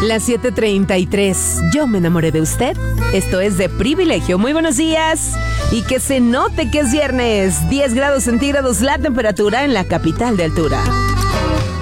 Las 7:33. Yo me enamoré de usted. Esto es De Privilegio. Muy buenos días. Y que se note que es viernes. 10 grados centígrados la temperatura en la capital de altura.